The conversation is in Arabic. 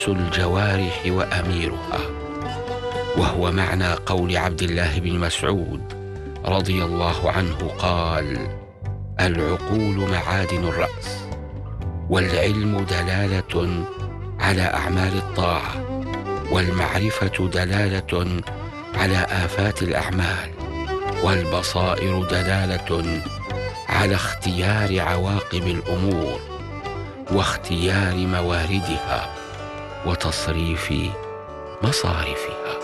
الجوارح وأميرها، وهو معنى قول عبد الله بن مسعود رضي الله عنه قال: العقول معادن الرأس، والعلم دلالة على أعمال الطاعة، والمعرفة دلالة على آفات الأعمال، والبصائر دلالة على اختيار عواقب الأمور واختيار مواردها وتصريف مصارفها.